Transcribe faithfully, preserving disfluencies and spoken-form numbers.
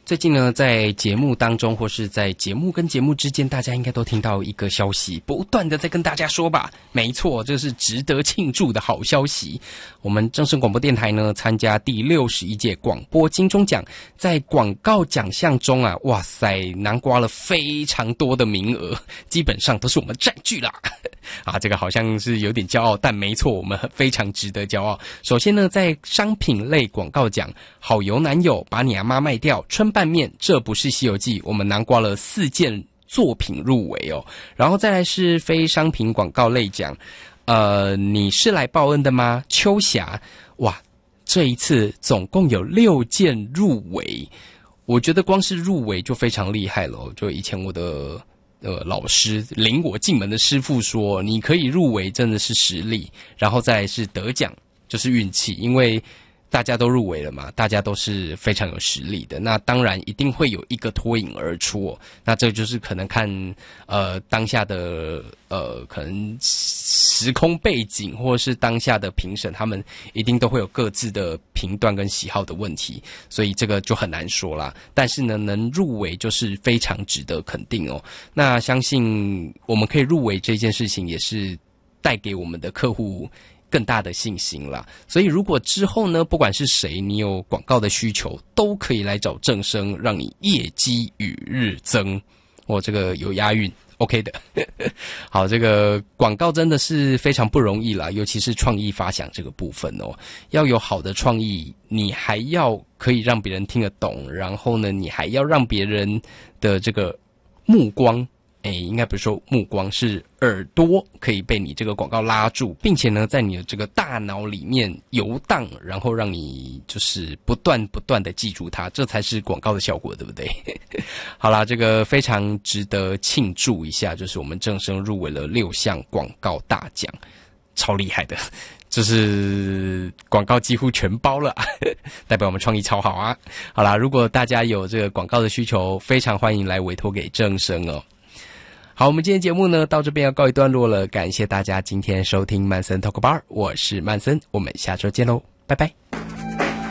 最近呢，在节目当中，或是在节目跟节目之间，大家应该都听到一个消息，不断的在跟大家说吧。没错，这是值得庆祝的好消息。我们正声广播电台呢，参加第六十一届广播金钟奖，在广告奖项中啊，哇塞，囊括了非常多的名额，基本上都是我们占据啦。啊，这个好像是有点骄傲，但没错，我们非常值得骄傲。首先呢，在商品类广告奖，好油男友把你阿妈卖掉，春拌面，这不是西游记，我们囊括了四件作品入围哦。然后再来是非商品广告类奖，呃，你是来报恩的吗？秋霞，哇，这一次总共有六件入围，我觉得光是入围就非常厉害了。就以前我的呃，老师领我进门的师傅说，你可以入围真的是实力，然后再来是得奖就是运气，因为大家都入围了嘛，大家都是非常有实力的，那当然一定会有一个脱颖而出哦。那这就是可能看呃当下的呃可能时空背景，或者是当下的评审，他们一定都会有各自的评断跟喜好的问题，所以这个就很难说啦。但是呢，能入围就是非常值得肯定哦。那相信我们可以入围这件事情，也是带给我们的客户更大的信心啦。所以如果之后呢，不管是谁，你有广告的需求，都可以来找正声，让你业绩与日增。我这个有押韵 OK 的。好，这个广告真的是非常不容易啦，尤其是创意发想这个部分哦。要有好的创意，你还要可以让别人听得懂，然后呢，你还要让别人的这个目光，诶，应该不是说目光，是耳朵可以被你这个广告拉住，并且呢，在你的这个大脑里面游荡，然后让你就是不断不断的记住它，这才是广告的效果，对不对？好啦，这个非常值得庆祝一下，就是我们正声入围了六项广告大奖，超厉害的，就是广告几乎全包了，代表我们创意超好啊！好啦，如果大家有这个广告的需求，非常欢迎来委托给正声哦。好，我们今天节目呢到这边要告一段落了，感谢大家今天收听曼森 Talk Bar， 我是曼森，我们下周见喽，拜拜。